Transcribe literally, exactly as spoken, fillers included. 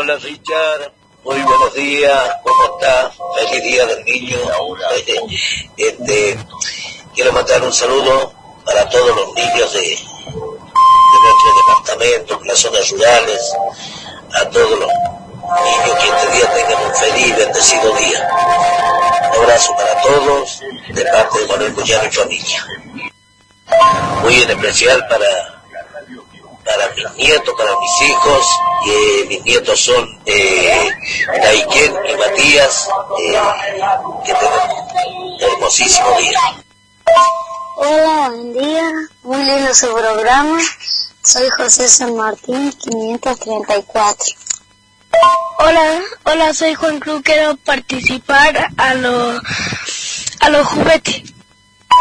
Hola Richard, muy buenos días, ¿cómo está? Feliz día del niño. Este, quiero mandar un saludo para todos los niños de, de nuestro departamento, en las zonas rurales, a todos los niños que este día tengan un feliz y bendecido día. Un abrazo para todos, de parte de Manuel Moyano y familia. Muy en especial para para mis nietos, para mis hijos, eh, mis nietos son eh, Daiken y Matías, eh, que tengan un hermosísimo día. Hola, buen día, muy lindo su programa, soy José San Martín, quinientos treinta y cuatro. Hola, hola, soy Juan Cruz, quiero participar a los a los juguetes.